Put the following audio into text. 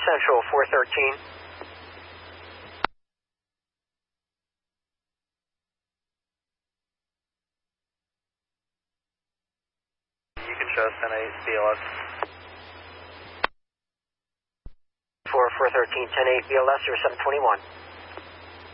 Central 413. You can show 10-8 BLS. 413, 10-8 BLS or 721.